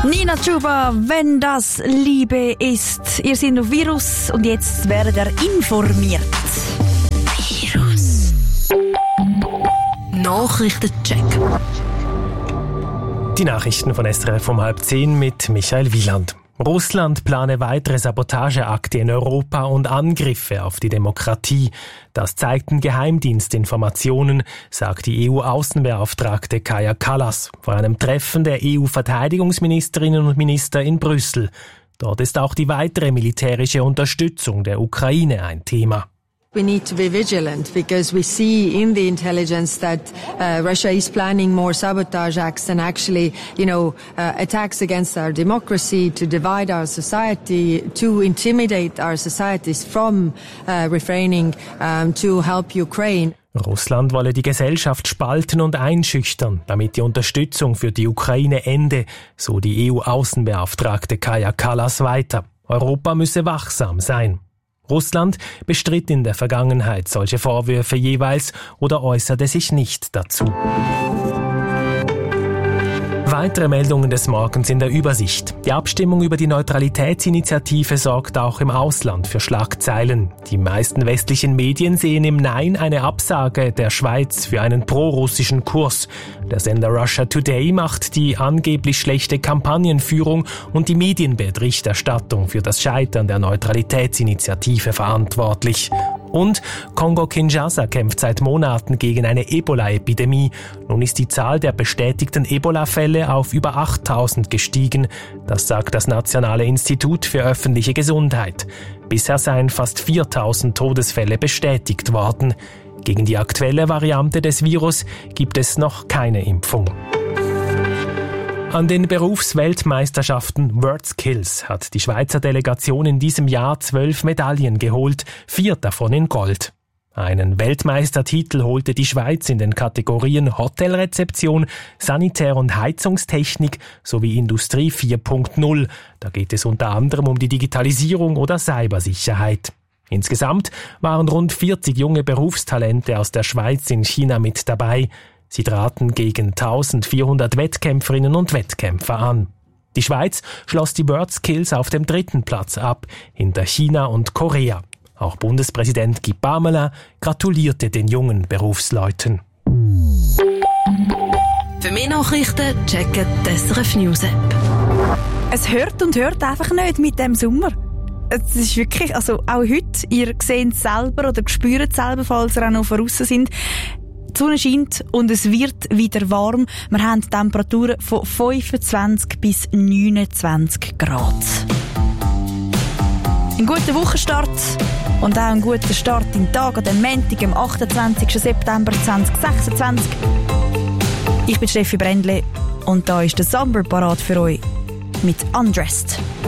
Nina Chuba, wenn das Liebe ist. Ihr seid auf Virus und jetzt werdet ihr informiert. Virus. Nachrichtencheck. Die Nachrichten von SRF um 9:30 mit Michael Wieland. Russland plane weitere Sabotageakte in Europa und Angriffe auf die Demokratie. Das zeigten Geheimdienstinformationen, sagt die EU-Außenbeauftragte Kaja Kallas vor einem Treffen der EU-Verteidigungsministerinnen und Minister in Brüssel. Dort ist auch die weitere militärische Unterstützung der Ukraine ein Thema. We need to be vigilant because we see in the intelligence that Russia is planning more sabotage acts and actually, attacks against our democracy, to divide our society, to intimidate our societies from refraining to help Ukraine. Russland wolle die Gesellschaft spalten und einschüchtern, damit die Unterstützung für die Ukraine ende, so die EU-Außenbeauftragte Kaja Kallas weiter. Europa müsse wachsam sein. Russland bestritt in der Vergangenheit solche Vorwürfe jeweils oder äußerte sich nicht dazu. Weitere Meldungen des Morgens in der Übersicht. Die Abstimmung über die Neutralitätsinitiative sorgt auch im Ausland für Schlagzeilen. Die meisten westlichen Medien sehen im Nein eine Absage der Schweiz für einen prorussischen Kurs. Der Sender Russia Today macht die angeblich schlechte Kampagnenführung und die Medienberichterstattung für das Scheitern der Neutralitätsinitiative verantwortlich. Und Kongo-Kinshasa kämpft seit Monaten gegen eine Ebola-Epidemie. Nun ist die Zahl der bestätigten Ebola-Fälle auf über 8.000 gestiegen. Das sagt das Nationale Institut für öffentliche Gesundheit. Bisher seien fast 4.000 Todesfälle bestätigt worden. Gegen die aktuelle Variante des Virus gibt es noch keine Impfung. An den Berufsweltmeisterschaften WorldSkills hat die Schweizer Delegation in diesem Jahr 12 Medaillen geholt, 4 davon in Gold. Einen Weltmeistertitel holte die Schweiz in den Kategorien Hotelrezeption, Sanitär- und Heizungstechnik sowie Industrie 4.0. Da geht es unter anderem um die Digitalisierung oder Cybersicherheit. Insgesamt waren rund 40 junge Berufstalente aus der Schweiz in China mit dabei. Sie traten gegen 1400 Wettkämpferinnen und Wettkämpfer an. Die Schweiz schloss die WorldSkills auf dem 3. Platz ab, hinter China und Korea. Auch Bundespräsident Guy Parmelin gratulierte den jungen Berufsleuten. Für mehr Nachrichten checken die SRF News App. Es hört und hört einfach nicht mit dem Sommer. Es ist wirklich, also auch heute, ihr seht es selber oder spürt es selber, falls ihr auch noch draussen sind. Die Sonne scheint und es wird wieder warm. Wir haben Temperaturen von 25 bis 29 Grad. Ein guter Wochenstart und auch ein guter Start im Tag an dem Montag, am 28. September 2026. Ich bin Steffi Brändle und da ist der Summer parat für euch mit Undressed.